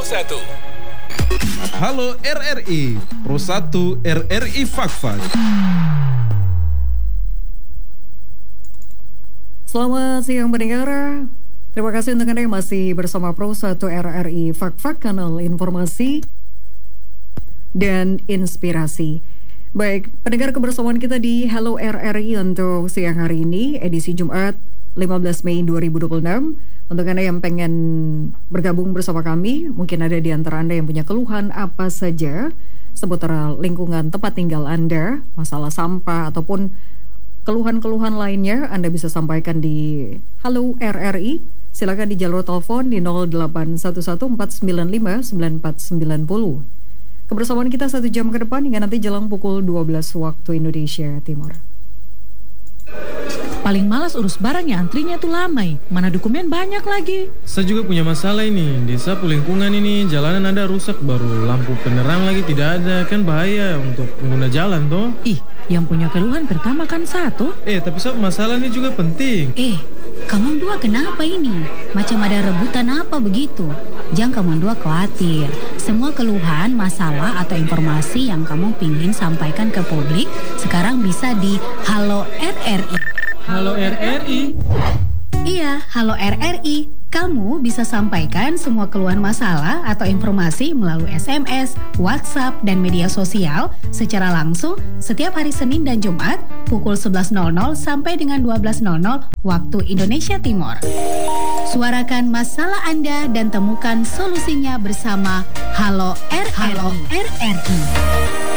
1. Halo RRI, Pro 1 RRI Fakfak. Selamat siang pendengar. Terima kasih untuk Anda yang masih bersama Pro 1 RRI Fakfak, kanal informasi dan inspirasi. Baik, pendengar, kebersamaan kita di Halo RRI untuk siang hari ini, edisi Jumat 15 Mei 2026. Untuk Anda yang pengen bergabung bersama kami, mungkin ada di antara Anda yang punya keluhan apa saja seputar lingkungan tempat tinggal Anda, masalah sampah ataupun keluhan-keluhan lainnya, Anda bisa sampaikan di Halo RRI. Silakan di jalur telepon di 0811-495-9490. Kebersamaan kita 1 jam ke depan hingga nanti jelang pukul 12 waktu Indonesia Timur. Paling malas urus barang ya, antrinya tuh lama. Mana dokumen banyak lagi. Saya juga punya masalah ini. Desa lingkungan ini, jalanan ada rusak, baru lampu penerang lagi tidak ada. Kan bahaya untuk pengguna jalan toh. Ih, yang punya keluhan pertama kan satu. Tapi masalah ini juga penting. Kamu dua kenapa ini? Macam ada rebutan apa begitu? Jangan kamu dua khawatir. Semua keluhan, masalah atau informasi yang kamu pingin sampaikan ke publik sekarang bisa di Halo RRI. Halo RRI. Iya, Halo RRI. Kamu bisa sampaikan semua keluhan masalah atau informasi melalui SMS, WhatsApp, dan media sosial secara langsung setiap hari Senin dan Jumat pukul 11.00 sampai dengan 12.00 waktu Indonesia Timur. Suarakan masalah Anda dan temukan solusinya bersama Halo RRI.